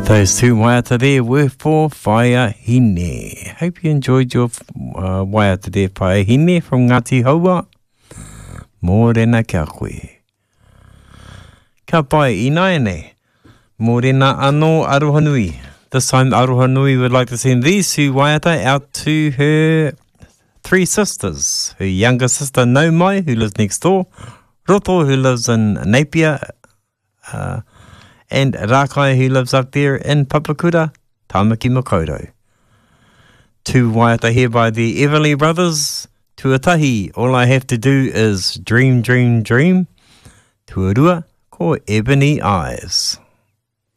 Those two waiata there were for Whaiahine. Hope you enjoyed your waiata there, Whaiahine from Ngāti Haua. Mōrena kia koe. Ka pai inaene. Mōrena anō Arohanui. This time Arohanui would like to send these two waiata out to her three sisters. Her younger sister Naumai, who lives next door. Roto, who lives in Napier. And Rakai, who lives up there in Papakura, Tamaki Makaurau. Two waiata here by the Everly Brothers. Tuatahi, all I have to do is dream, dream, dream. Tuarua, ko Ebony Eyes.